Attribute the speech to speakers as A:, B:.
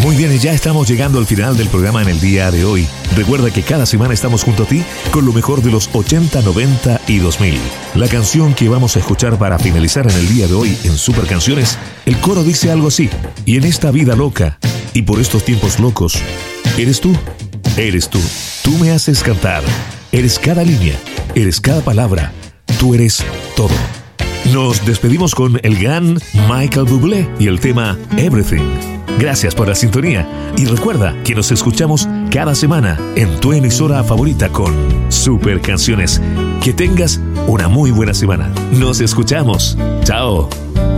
A: Muy bien, y ya estamos llegando al final del programa en el día de hoy. Recuerda que cada semana estamos junto a ti con lo mejor de los 80, 90 y 2000. La canción que vamos a escuchar para finalizar en el día de hoy en Super Canciones, el coro dice algo así: y en esta vida loca y por estos tiempos locos, eres tú, tú me haces cantar, eres cada línea, eres cada palabra, tú eres todo. Nos despedimos con el gran Michael Bublé y el tema Everything. Gracias por la sintonía y recuerda que nos escuchamos cada semana en tu emisora favorita con Super Canciones. Que tengas una muy buena semana. Nos escuchamos. Chao.